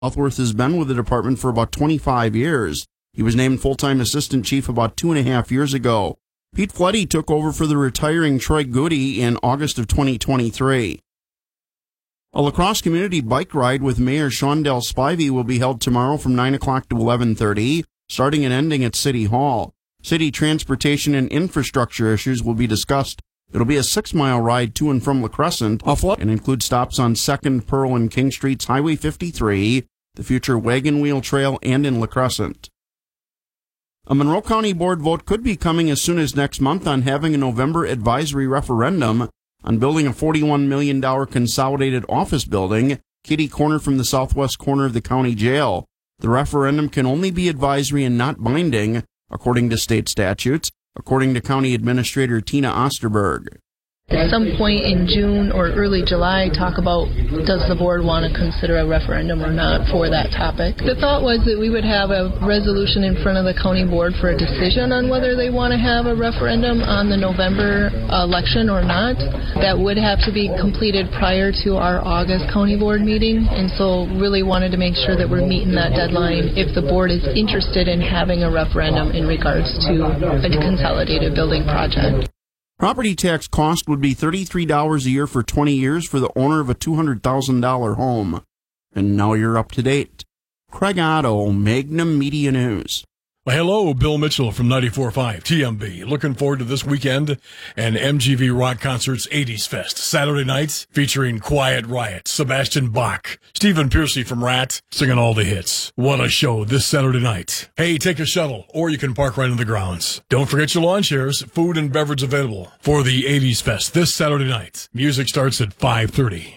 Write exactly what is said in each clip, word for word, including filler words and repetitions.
Southworth has been with the department for about twenty-five years. He was named full-time assistant chief about two and a half years ago. Pete Fletty took over for the retiring Troy Goody in August of twenty twenty-three. A La Crosse community bike ride with Mayor Shondell Spivey will be held tomorrow from nine o'clock to eleven thirty, starting and ending at City Hall. City transportation and infrastructure issues will be discussed. It'll be a six-mile ride to and from La Crescent and include stops on second, Pearl, and King Streets, Highway fifty-three, the future Wagon Wheel Trail, and in La Crescent. A Monroe County Board vote could be coming as soon as next month on having a November advisory referendum on building a forty-one million dollars consolidated office building, kitty corner from the southwest corner of the county jail. The referendum can only be advisory and not binding, according to state statutes, according to County Administrator Tina Osterberg. At some point in June or early July, talk about does the board want to consider a referendum or not for that topic. The thought was that we would have a resolution in front of the county board for a decision on whether they want to have a referendum on the November election or not. That would have to be completed prior to our August county board meeting, and so really wanted to make sure that we're meeting that deadline if the board is interested in having a referendum in regards to a consolidated building project. Property tax cost would be thirty-three dollars a year for twenty years for the owner of a two hundred thousand dollars home. And now you're up to date. Craig Otto, Magnum Media News. Well, hello, Bill Mitchell from ninety-four point five T M B. Looking forward to this weekend and M G V Rock Concerts eighties Fest. Saturday night featuring Quiet Riot, Sebastian Bach, Stephen Piercy from Rat, singing all the hits. What a show this Saturday night. Hey, take a shuttle, or you can park right in the grounds. Don't forget your lawn chairs, food and beverage available for the eighties Fest this Saturday night. Music starts at five thirty.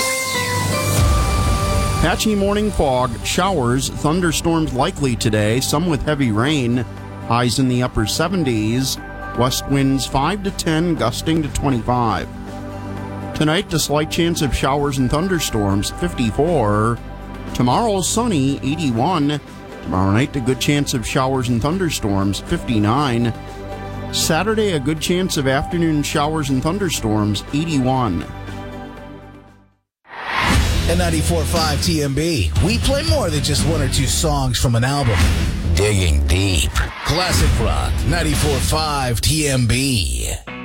Patchy morning fog, showers, thunderstorms likely today, some with heavy rain, highs in the upper seventies, west winds five to ten, gusting to twenty-five. Tonight, a slight chance of showers and thunderstorms, fifty-four. Tomorrow, sunny, eighty-one. Tomorrow night, a good chance of showers and thunderstorms, fifty-nine. Saturday, a good chance of afternoon showers and thunderstorms, eighty-one. At ninety-four point five T M B, we play more than just one or two songs from an album. Digging deep. Classic rock, ninety-four point five T M B.